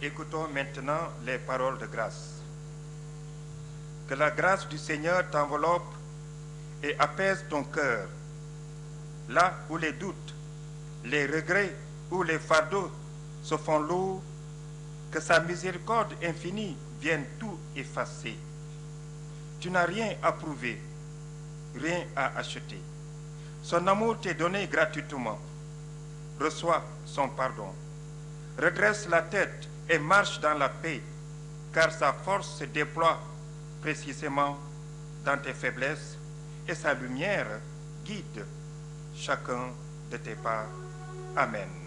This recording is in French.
Écoutons maintenant les paroles de grâce. Que la grâce du Seigneur t'enveloppe et apaise ton cœur. Là où les doutes, les regrets ou les fardeaux se font lourds, que sa miséricorde infinie vienne tout effacer. Tu n'as rien à prouver, rien à acheter. Son amour t'est donné gratuitement. Reçois son pardon. Redresse la tête et marche dans la paix, car sa force se déploie précisément dans tes faiblesses et sa lumière guide chacun de tes pas. Amen.